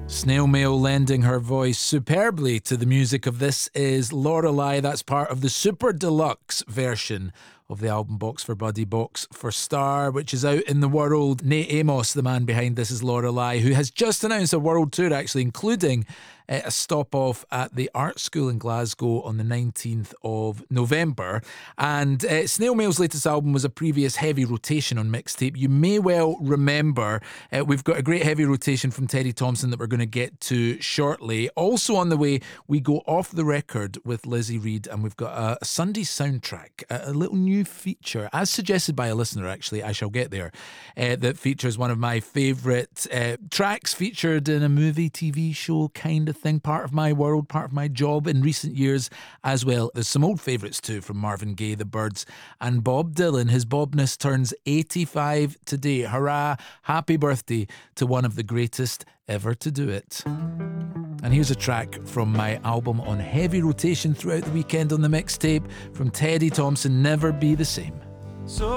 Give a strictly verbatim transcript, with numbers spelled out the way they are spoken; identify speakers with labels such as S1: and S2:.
S1: Snail Mail lending her voice superbly to the music of this is Lorelei. That's part of the super deluxe version of the album Box for Buddy, Box for Star, which is out in the world. Nate Amos, the man behind This Is Lorelei, who has just announced a world tour, actually, including uh, a stop off at the Art School in Glasgow on the nineteenth of November. And uh, Snail Mail's latest album was a previous heavy rotation on Mixtape. You may well remember uh, we've got a great heavy rotation from Teddy Thompson that we're going to get to shortly. Also on the way, we go off the record with Lizzie Reed, and we've got a, a Sunday soundtrack, a, a little new feature, as suggested by a listener, actually, I shall get there, uh, that features one of my favourite uh, tracks featured in a movie, T V show kind of thing, part of my world, part of my job in recent years as well. There's some old favourites too from Marvin Gaye, The Byrds, and Bob Dylan. His Bobness turns eighty-five today. Hurrah, happy birthday to one of the greatest ever to do it. And here's a track from my album on heavy rotation throughout the weekend on the Mixtape from Teddy Thompson, Never Be the Same.
S2: So